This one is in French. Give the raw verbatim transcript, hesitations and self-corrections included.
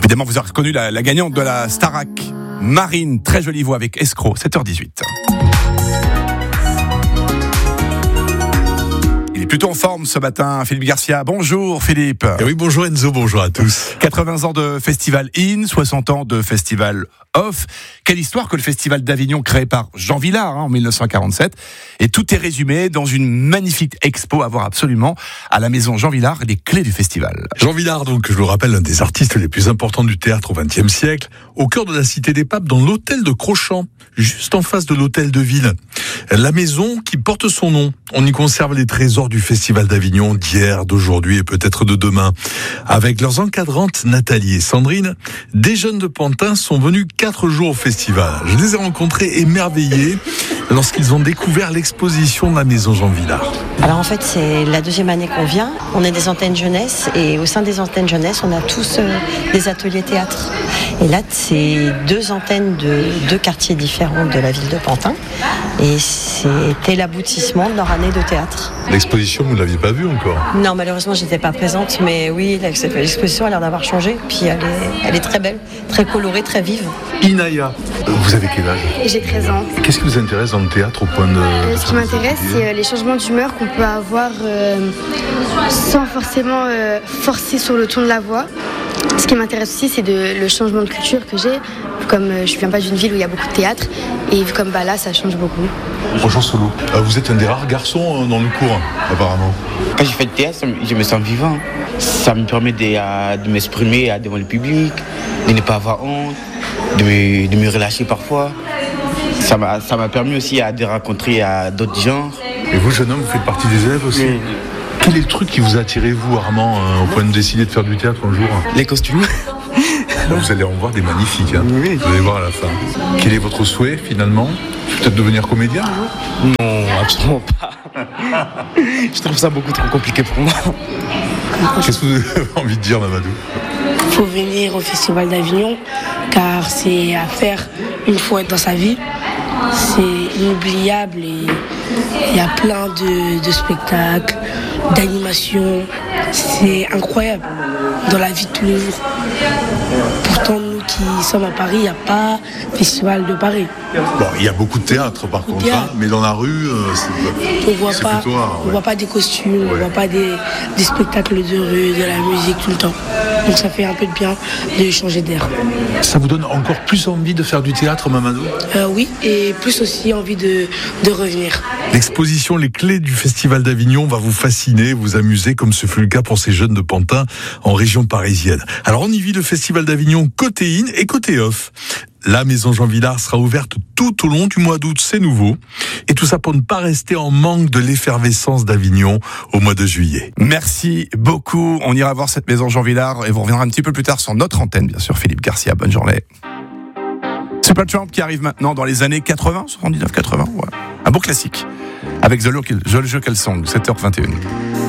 Évidemment, vous avez reconnu la, la gagnante de la Starac, Marine, très jolie voix avec Escroc, sept heures dix-huit. Il est plutôt en forme ce matin, Philippe Garcia. Bonjour Philippe. Et oui, bonjour Enzo, bonjour à tous. quatre-vingts ans de festival In, soixante ans de festival Off. Quelle histoire que le festival d'Avignon créé par Jean Vilar hein, en dix-neuf cent quarante-sept. Et tout est résumé dans une magnifique expo à voir absolument à la maison Jean Vilar, les clés du festival. Jean Vilar, donc, je le rappelle, l'un des artistes les plus importants du théâtre au vingtième siècle, au cœur de la Cité des Papes, dans l'hôtel de Crochamp, juste en face de l'hôtel de ville. La maison qui porte son nom. On y conserve les trésors du festival d'Avignon d'hier, d'aujourd'hui et peut-être de demain. Avec leurs encadrantes Nathalie et Sandrine, des jeunes de Pantin sont venus quatre jours au festival. Je les ai rencontrés émerveillés lorsqu'ils ont découvert l'exposition de la maison Jean Vilar. Alors en fait, c'est la deuxième année qu'on vient. On est des antennes jeunesse et au sein des antennes jeunesse, on a tous euh, des ateliers théâtre. Et là, c'est deux antennes de deux quartiers différents de la ville de Pantin. Et c'était l'aboutissement de leur année de théâtre. L'exposition, vous ne l'aviez pas vue encore ? Non, malheureusement, je n'étais pas présente. Mais oui, l'exposition a l'air d'avoir changé. Puis elle est, elle est très belle, très colorée, très vive. Inaya, vous avez quel âge ? J'ai treize ans. Qu'est-ce qui vous intéresse dans le théâtre au point de... Euh, ce qui m'intéresse, c'est euh, les changements d'humeur qu'on peut avoir euh, sans forcément euh, forcer sur le ton de la voix. Ce qui m'intéresse aussi, c'est de, le changement de culture que j'ai. Comme euh, je ne viens pas d'une ville où il y a beaucoup de théâtre, et comme bah, là, ça change beaucoup. Bonjour Solo. Euh, vous êtes un des rares garçons dans le cours, apparemment. Quand j'ai fait le théâtre, je me sens vivant. Ça me permet de, de m'exprimer devant le public, de ne pas avoir honte, de me, de me relâcher parfois. Ça m'a, ça m'a permis aussi de rencontrer d'autres gens. Et vous, jeune homme, vous faites partie des élèves aussi ? Oui. Quel est le truc qui vous a attiré, vous, Armand, euh, au point de décider de faire du théâtre un jour ? Les costumes. Vous allez en voir des magnifiques, hein. Oui. Vous allez voir à la fin. Quel est votre souhait, finalement ? Peut-être devenir comédien un jour ? Non, absolument pas. Je trouve ça beaucoup trop compliqué pour moi. Qu'est-ce que vous avez envie de dire, Mamadou ? Il faut venir au Festival d'Avignon, car c'est à faire une fois dans sa vie. C'est inoubliable et il y a plein de, de spectacles, d'animations. C'est incroyable dans la vie de tous les jours. Pourtant, nous qui sommes à Paris, il n'y a pas de festival de Paris. Bon, il y a beaucoup de théâtre par contre, hein, mais dans la rue, euh, c'est, on voit c'est pas, plutôt rare. On ne ouais. voit pas des costumes, ouais. on ne voit pas des, des spectacles de rue, de la musique tout le temps. Donc ça fait un peu de bien de changer d'air. Ça vous donne encore plus envie de faire du théâtre, Mamadou ? euh, Oui, et plus aussi envie de, de revenir. L'exposition Les Clés du Festival d'Avignon va vous fasciner, vous amuser, comme ce fut le cas pour ces jeunes de Pantin en région parisienne. Alors on y vit le Festival d'Avignon côté in et côté off. La maison Jean Vilar sera ouverte tout au long du mois d'août, c'est nouveau. Et tout ça pour ne pas rester en manque de l'effervescence d'Avignon au mois de juillet. Merci beaucoup. On ira voir cette maison Jean Vilar et vous reviendrez un petit peu plus tard sur notre antenne, bien sûr, Philippe Garcia. Bonne journée. Supertramp qui arrive maintenant dans les années quatre-vingts, soixante-dix-neuf quatre-vingts. Ouais. Un beau classique. Avec The Local Song, sept heures vingt et une.